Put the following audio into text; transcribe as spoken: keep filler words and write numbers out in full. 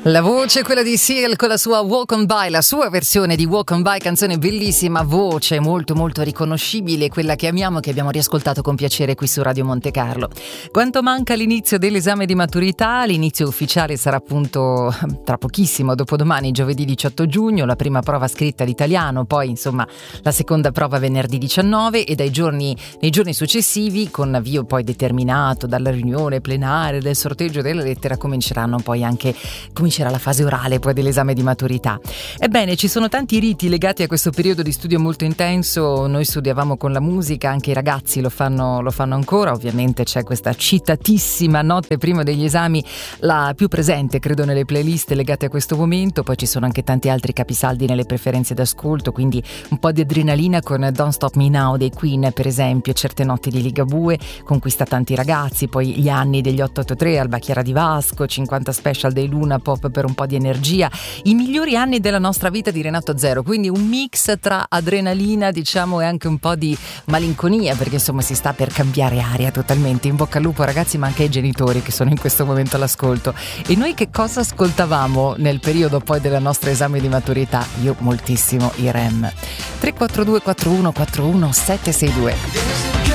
La voce, quella di Seal con la sua Walk On By, la sua versione di Walk On By, canzone bellissima, voce molto molto riconoscibile, quella che amiamo e che abbiamo riascoltato con piacere qui su Radio Monte Carlo. Quanto manca l'inizio dell'esame di maturità, l'inizio ufficiale sarà appunto tra pochissimo, dopodomani, giovedì diciotto giugno, la prima prova scritta di italiano, poi insomma la seconda prova venerdì diciannove e dai giorni, nei giorni successivi, con avvio poi determinato dalla riunione plenaria, del sorteggio della lettera, cominceranno poi anche comincerà la fase orale poi dell'esame di maturità. Ebbene, ci sono tanti riti legati a questo periodo di studio molto intenso. Noi studiavamo con la musica, anche i ragazzi lo fanno, lo fanno ancora. Ovviamente c'è questa citatissima notte prima degli esami, la più presente credo nelle playlist legate a questo momento. Poi ci sono anche tanti altri capisaldi nelle preferenze d'ascolto, quindi un po' di adrenalina con Don't Stop Me Now dei Queen, per esempio, Certe notti di Ligabue, conquista tanti ragazzi. Poi gli anni degli otto otto tre, Alba Chiara di Vasco, cinquanta special dei Luna Pop per un po' di energia, i migliori anni della nostra vita di Renato Zero, quindi un mix tra adrenalina, diciamo, e anche un po' di malinconia, perché insomma si sta per cambiare aria totalmente. In bocca al lupo ragazzi, ma anche ai genitori che sono in questo momento all'ascolto. E noi che cosa ascoltavamo nel periodo poi della nostra esame di maturità? Io moltissimo i R E M. tre quattro due quattro uno quattro uno sette sei due.